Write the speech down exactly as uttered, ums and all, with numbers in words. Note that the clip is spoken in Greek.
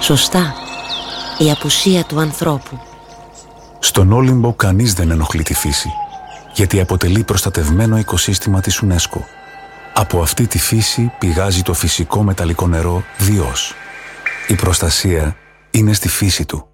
Σωστά, η απουσία του ανθρώπου. Στον Όλυμπο κανείς δεν ενοχλεί τη φύση, γιατί αποτελεί προστατευμένο οικοσύστημα της UNESCO. Από αυτή τη φύση πηγάζει το φυσικό μεταλλικό νερό Διός. Η προστασία είναι στη φύση του.